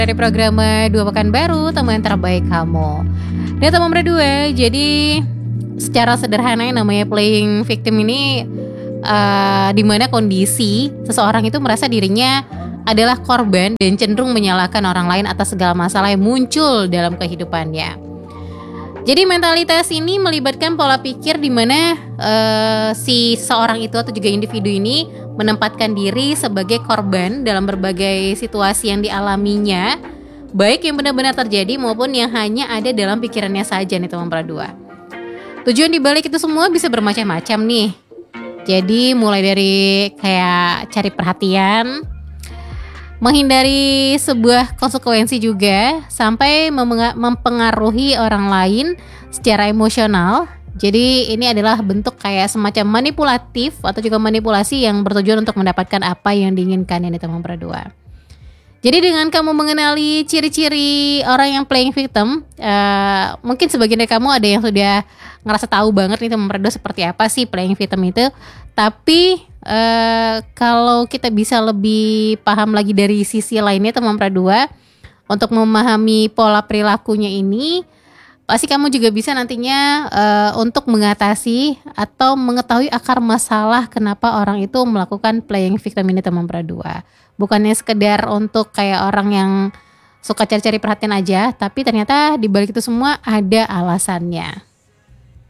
Dari program Dua Pekan Baru, teman terbaik kamu. Dan teman berdua, jadi secara sederhana yang namanya playing victim ini di mana kondisi seseorang itu merasa dirinya adalah korban dan cenderung menyalahkan orang lain atas segala masalah yang muncul dalam kehidupannya. Jadi mentalitas ini melibatkan pola pikir di mana si seseorang itu atau juga individu ini menempatkan diri sebagai korban dalam berbagai situasi yang dialaminya, baik yang benar-benar terjadi maupun yang hanya ada dalam pikirannya saja nih teman berdua. Tujuan dibalik itu semua bisa bermacam-macam nih. Jadi mulai dari kayak cari perhatian, menghindari sebuah konsekuensi juga, sampai mempengaruhi orang lain secara emosional. Jadi ini adalah bentuk kayak semacam manipulatif atau juga manipulasi yang bertujuan untuk mendapatkan apa yang diinginkan ini teman berdua. Jadi dengan kamu mengenali ciri-ciri orang yang playing victim, mungkin sebagian dari kamu ada yang sudah ngerasa tahu banget nih teman berdua seperti apa sih playing victim itu. Tapi kalau kita bisa lebih paham lagi dari sisi lainnya teman berdua, untuk memahami pola perilakunya ini, pasti kamu juga bisa nantinya untuk mengatasi atau mengetahui akar masalah kenapa orang itu melakukan playing victim ini teman berdua. Bukannya sekedar untuk kayak orang yang suka cari-cari perhatian aja, tapi ternyata di balik itu semua ada alasannya.